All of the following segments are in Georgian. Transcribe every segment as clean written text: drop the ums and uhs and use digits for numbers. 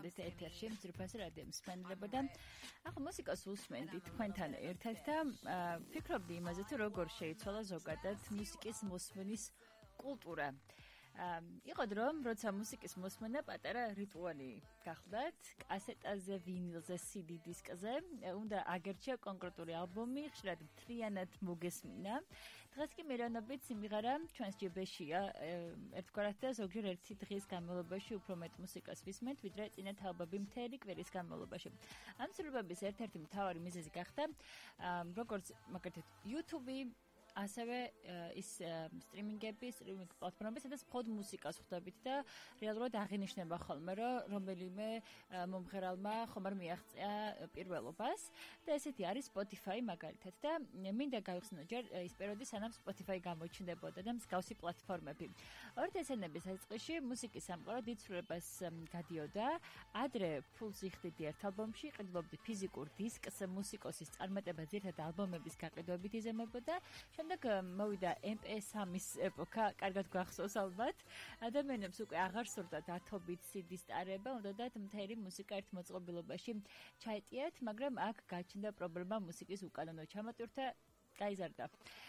გახლდით ეთერში ძვირფას რადიო მსმენელებო და ახლა მუსიკას უსმენდით თქვენთან ერთად და ფიქრობდი იმაზე თუ როგორ შეიცვალა ზოგადად მუსიკის მოსმენის კულტურა. იყო დრო, როცა მუსიკის მოსმენა პატარა რიტუალი გახლდათ, კასეტაზე, ვინილზე, CD დისკზე, უნდა აგერჩია კონკრეტული ალბომი, ხშირად მთლიანად მოგესმინა. დღეს კი მერანობით სიმღერა ჩვენს ჯებეშია, ერთგვარად და ზოგჯერ ერთი დღის განმავლობაში უფრო მეტ მუსიკას ვისმენთ, ვიდრე წინა თაობები მთელი კვირის განმავლობაში. ამ ცვლილებების ერთ-ერთი მთავარი მიზეზი გახდა, როგორც მაგალითად YouTube ასევე ის სტრიმინგები, სტრიმინგ პლატფორმები, სადაც მხოლოდ მუსიკას ხვდებით და რეალურად აღინიშნება ხოლმე, რომ რომელიმე მომღერალმა ხომ არ მიაღწია პირველობას და ესეთი არის Spotify მაგალითად და მინდა გავიხსენო ჯერ ის პერიოდი, სანამ Spotify გამოჩნდებოდა და მსგავსი პლატფორმები. ორ დეცემბრის დასაწყისში მუსიკის სამყარო დიდ ცვლილებას გადიოდა. ადრე ფულს იხდიდი ერთ ალბომში, ყიდულობდი ფიზიკურ დისკს, მუსიკოსის წარმატება ძირითადად ალბომების გაყიდვებით იზრდებოდა. შემდეგ მოვიდა MP3-ის ეპოქა, კარგად გვახსოვს ალბათ. ადამიანებს უკვე აღარ სურდათ ათობით CD-ის ტარება, უნდათ მთელი მუსიკა ერთ მოწყობილობაში ჩაეტიათ, მაგრამ აქ გაჩნდა პრობლემა მუსიკის უკანონო ჩამოტვირთა გაიზარდა.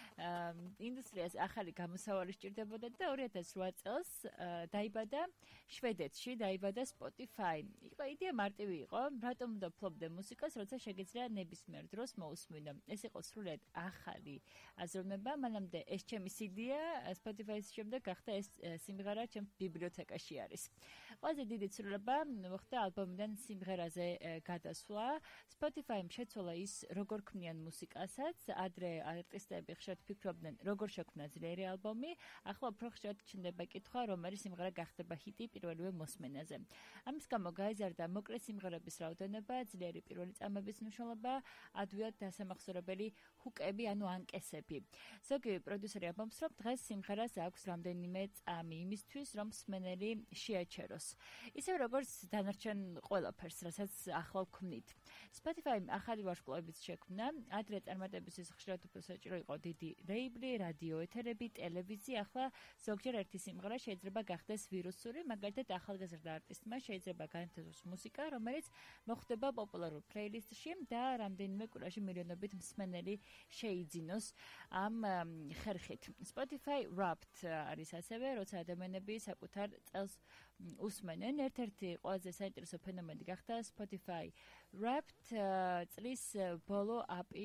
ინდუსტრიას ახალი გამოსავალი სჭირდებოდა და 2008 წელს დაიბადა შვედეთში, დაიბადა Spotify. იდეა მარტივი იყო, რატომ უნდა ფლობდე მუსიკას, როცა შეგიძლია ნებისმიერ დროს მოусმინო. ეს იყო სრულიად ახალი აზროვნება, მანამდე ეს ჩემი CD-ია, Spotify-ის შემდეგ გახდა ეს სიმღერა ჩემ ბიბლიოთეკაში არის. ყველაზე დიდი ცვლილება მოხდა ალბომიდან სიმღერაზე გადასვლა. Spotify-მ შეცვალა ის, როგორ ქმნიან მუსიკასაც, ადრე არტისტები ხშირად ფიქრობდნენ, როგორ შექმნა ძლიერი ალბომი, ახლა უფრო ხშირად ჩნდება კითხვა, რომელი სიმღერა გახდება ჰიტი პირველივე მოსმენაზე. ამის გამო გაიზარდა მოკლე სიმღერების რაოდენობა, ძლიერი პირველი წამების მნიშვნელობა, ადვიად დასამახსოვრებელი ჰუკები, ანუ ანკესები. ზოგი პროდიუსერი ამბობს, რომ დღეს სიმღერას აქვს რამდენიმე წამი იმისთვის, რომ მსმენელი შეაჩეროს. ისევ როგორც დანარჩენ ყველაფერს, რასაც ახლა ვქმნით. Spotify-მ ახალი ვარსკვლავებიც შექმნა, ადრე წარმატებისთვის ხშირად უფრო საჭირო იყო დიდი რეიბლი, რადიო ეთერები, ტელევიზია, ახლა ზოგჯერ ერთი სიმღერა შეიძლება გახდეს ვირუსური, მაგალითად ახალგაზრდა არტისტმა შეიძლება განთავსოს მუსიკა, რომელიც მოხვდება პოპულარულ პლეილისტში და რამდენიმე კვირაში მილიონობით მსმენელი შეიძინოს ამ ხერხით. Spotify Wrapped არის ასევე, როცა ადამიანები საკუთარ წელს უსმენენ. ერთ-ერთი ყველაზე საინტერესო ფენომენი გახდა Spotify Wrapped წლის ბოლო API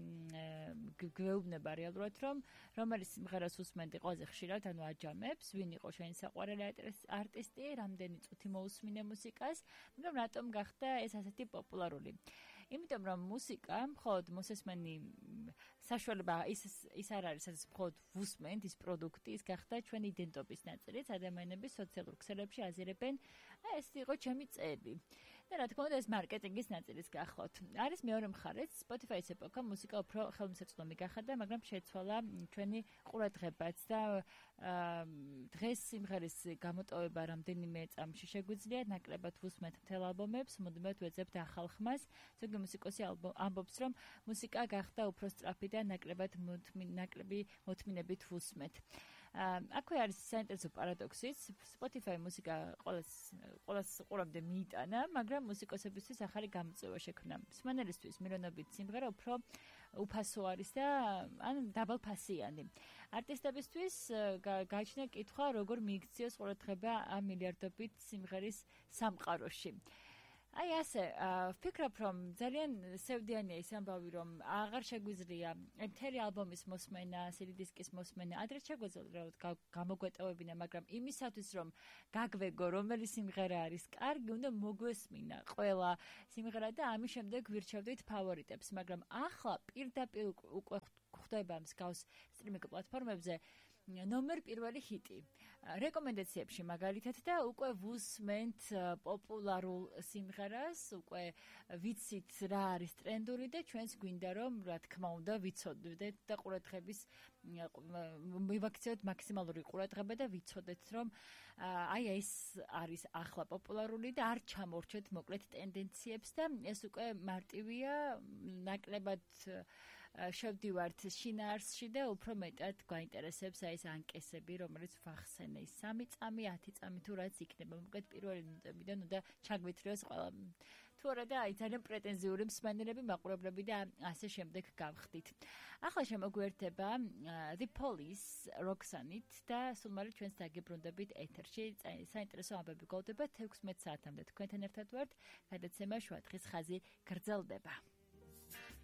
გვეუბნება რეალურად, რომ რომელიც სიმღერას უსმენდი ყველაზე ხშირად, ანუ აჯამებს, ვინ იყო შენი საყვარელი არტისტი, რამდენი წუთი მოусმინე მუსიკას, მაგრამ რატომ გახდა ეს ასეთი პოპულარული. იმიტომ რომ მუსიკა მხოლოდ მოსესმენი საშუალება ის არ არის, სადაც მხოლოდ ვუსმენთ ის პროდუქტი, ის გახდა ჩვენი იდენტობის ნაწილიც, ადამიანები სოციალურ ქსელებში აზიარებენ, ეს იყო ჩემი წელი. და რა თქმა უნდა, ეს მარკეტინგის ნაწილის გახლავთ. არის მეორე მხარეც, Spotify-ის ეპოქა მუსიკა უფრო ხელმისაწვდომი გახადა, მაგრამ შეცვალა ჩვენი ყურადღებაც და დღეს სიმღერის გამოტოვება რამდენიმე წამში შეგვიძლია, ნაკლებად ვუსმენთ მთელ ალბომებს, მუდმივად ვეძებთ ახალ ხმას. ზოგი მუსიკოსი ამბობს, რომ მუსიკა გახდა უფრო სწრაფი და ნაკლები მოთმინებით ვუსმენთ. აქვე არის საინტერესო პარადოქსიც, Spotify მუსიკა ყოველს ყურამდე მიიტანა, მაგრამ მუსიკოსებისთვის ახალი გამოწვევა შექმნა. მსმენელისთვის მილიონობით სიმღერა უფრო უფასო არის და ან დაბალფასიანი. არტისტებისთვის გააჩნია კითხვა, როგორ მიიქციოს ყურადღება ამ მილიარდობით სიმღერის სამყაროში. აი ასე, ვფიქრობ, რომ ძალიან სევდიანია ის ამბავი, რომ აღარ შეგვიძლია მთელი ალბომის მოსმენა, CD დისკის მოსმენა, ადრე შეგვეძლო გამოგვეტოვებინა, მაგრამ იმისათვის, რომ გაგვეგო, რომელი სიმღერა არის კარგი, უნდა მოგვესმინა ყველა სიმღერა და ამის შემდეგ ვირჩევდით ფავორიტებს, მაგრამ ახლა პირდაპირ უკვე ხვდება მსგავს სტრიმინგ პლატფორმებზე ნომერ პირველი ჰიტი. რეკომენდაციებში მაგალითად და უკვე ვუსმენთ პოპულარულ სიმღერას, უკვე ვიცით რა არის ტრენდური და ჩვენს გვინდა რომ რა თქმა უნდა ვიცოდეთ და ყურადღების მივაქციოთ მაქსიმალური ყურადღება და ვიცოდეთ რომ აი ეს არის ახლა პოპულარული და არ ჩამორჩეთ მოკლედ ტენდენციებს და ეს უკვე მარტივია, ნაკლებად შევდივართ შინაარსში და უფრო მეტად გვაინტერესებს აი ეს ანკესები, რომელიც ვახსენე, 3 წამი, 10 წამი თუ რაც იქნება. მოკლედ პირველი ნოტებიდან უნდა ჩაგვითრიოს ყველა. თუ არა და აი ძალიან პრეტენზიული მსმენელები, მაყურებლები და ასე შემდეგ გავხდით. ახლა შემოგვიერთება The Police Roxanne-ით და სულ მალე ჩვენს დაგიბრუნდებით ეთერში. საინტერესო ამბები გოლდება 16 საათამდე თქვენთან ერთად ვართ. გადაცემა შუადღის ხაზი გრძელდება.